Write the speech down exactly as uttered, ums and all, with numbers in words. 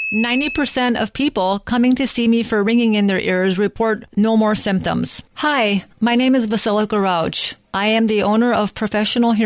ninety percent of people coming to see me for ringing in their ears report no more symptoms. Hi, my name is Vasilika Rauch. I am the owner of Professional Hearing